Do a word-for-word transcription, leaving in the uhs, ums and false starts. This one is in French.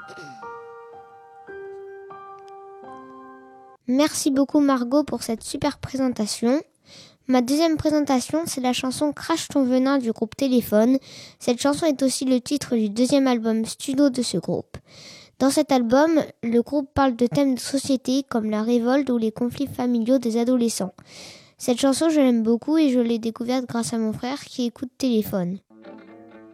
Merci beaucoup Margot pour cette super présentation. Ma deuxième présentation, c'est la chanson Crache ton venin du groupe Téléphone. Cette chanson est aussi le titre du deuxième album studio de ce groupe. Dans cet album, le groupe parle de thèmes de société comme la révolte ou les conflits familiaux des adolescents. Cette chanson, je l'aime beaucoup et je l'ai découverte grâce à mon frère qui écoute Téléphone.